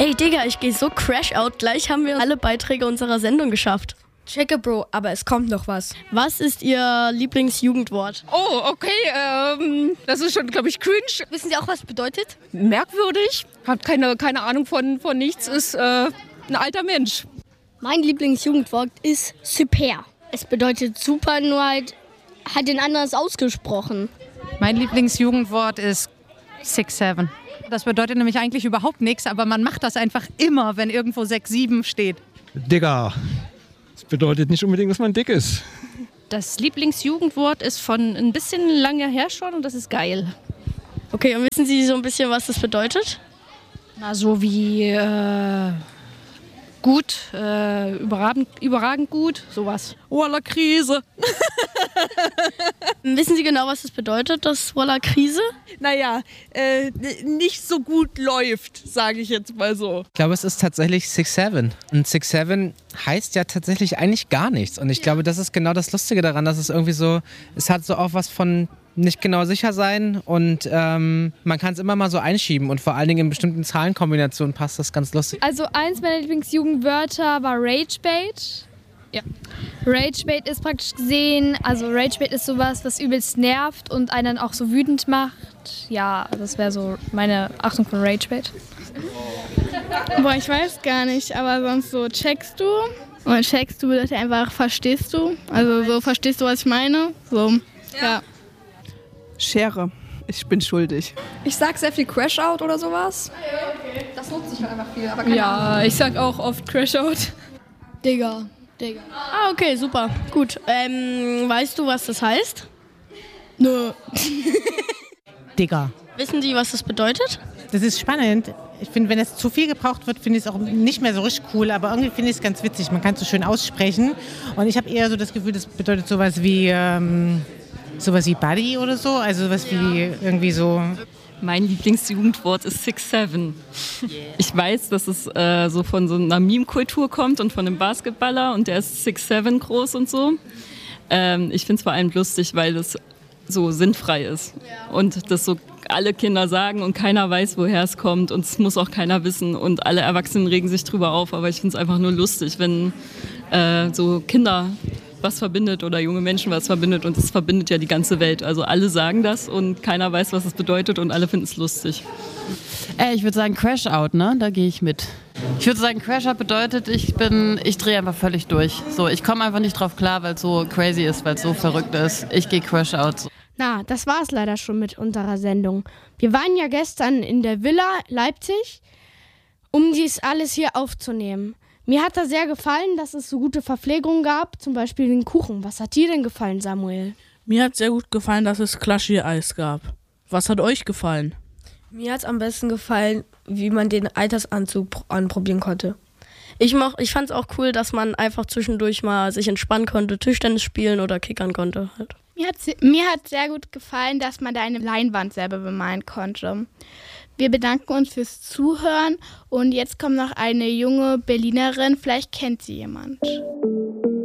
Ey, Digga, ich gehe so crash out. Gleich haben wir alle Beiträge unserer Sendung geschafft. Checke, Bro, aber es kommt noch was. Was ist Ihr Lieblingsjugendwort? Oh, okay, das ist schon, glaube ich, cringe. Wissen Sie auch, was es bedeutet? Merkwürdig. Hat keine Ahnung von nichts, ist ein alter Mensch. Mein Lieblingsjugendwort ist super. Es bedeutet super, nur halt den anders ausgesprochen. Mein Lieblingsjugendwort ist 6-7. Das bedeutet nämlich eigentlich überhaupt nichts, aber man macht das einfach immer, wenn irgendwo 6-7 steht. Digga. Das bedeutet nicht unbedingt, dass man dick ist. Das Lieblingsjugendwort ist von ein bisschen lange her schon und das ist geil. Okay, und wissen Sie so ein bisschen, was das bedeutet? Na, so wie gut, überragend gut, sowas. Voila, Krise. Wissen Sie genau, was das bedeutet, das Voila Krise? Naja, nicht so gut läuft, sage ich jetzt mal so. Ich glaube, es ist tatsächlich 6-7. Und 6-7 heißt ja tatsächlich eigentlich gar nichts. Und ich glaube, das ist genau das Lustige daran, dass es irgendwie so, es hat so auch was von nicht genau sicher sein und man kann es immer mal so einschieben und vor allen Dingen in bestimmten Zahlenkombinationen passt das ganz lustig. Also eins meiner Lieblingsjugendwörter war Ragebait. Ja. Ragebait ist praktisch gesehen, also Ragebait ist sowas, was übelst nervt und einen auch so wütend macht. Ja, das wäre so meine Achtung von Ragebait. Boah, ich weiß gar nicht, aber sonst so checkst du. Und checkst du bedeutet einfach verstehst du. Also so verstehst du, was ich meine. So, ja. Schere. Ich bin schuldig. Ich sag sehr viel Crash-Out oder sowas. Das nutze ich halt einfach viel, aber keine Ahnung. Ja, ich sag auch oft Crash-Out. Digga. Ah, okay, super. Gut. Weißt du, was das heißt? Nö. Digga. Wissen Sie, was das bedeutet? Das ist spannend. Ich finde, wenn es zu viel gebraucht wird, finde ich es auch nicht mehr so richtig cool. Aber irgendwie finde ich es ganz witzig. Man kann es so schön aussprechen. Und ich habe eher so das Gefühl, das bedeutet sowas wie Buddy oder so. Also sowas wie irgendwie so. Mein Lieblingsjugendwort ist 6-7. Ich weiß, dass es so von so einer Meme-Kultur kommt und von einem Basketballer und der ist 6'7 groß und so. Ich finde es vor allem lustig, weil es so sinnfrei ist und das so alle Kinder sagen und keiner weiß, woher es kommt und es muss auch keiner wissen und alle Erwachsenen regen sich drüber auf, aber ich finde es einfach nur lustig, wenn so Kinder was verbindet oder junge Menschen was verbindet und es verbindet ja die ganze Welt. Also alle sagen das und keiner weiß, was es bedeutet und alle finden es lustig. Ich würde sagen Crash-Out, ne? Da gehe ich mit. Ich würde sagen, Crash-Out bedeutet, ich drehe einfach völlig durch. So, ich komme einfach nicht drauf klar, weil es so crazy ist, weil es so verrückt ist. Ich gehe Crash-Out. Na, das war's leider schon mit unserer Sendung. Wir waren ja gestern in der Villa Leipzig, um dies alles hier aufzunehmen. Mir hat das sehr gefallen, dass es so gute Verpflegung gab, zum Beispiel den Kuchen. Was hat dir denn gefallen, Samuel? Mir hat sehr gut gefallen, dass es Klaschi-Eis gab. Was hat euch gefallen? Mir hat es am besten gefallen, wie man den Altersanzug anprobieren konnte. Ich fand es auch cool, dass man einfach zwischendurch mal sich entspannen konnte, Tischtennis spielen oder kickern konnte. Halt. Mir hat sehr gut gefallen, dass man da eine Leinwand selber bemalen konnte. Wir bedanken uns fürs Zuhören und jetzt kommt noch eine junge Berlinerin, vielleicht kennt sie jemand.